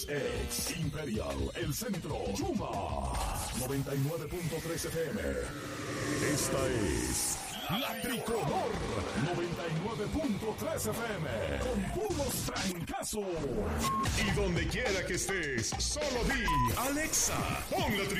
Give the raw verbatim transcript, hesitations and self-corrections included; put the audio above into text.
Ex, ex, Imperial, El Centro, Chuma, noventa y nueve punto tres F M. Esta es La Tricolor, noventa y nueve punto tres F M, con puros trancazos. Y donde quiera que estés, solo di, Alexa, pon La Tricolor.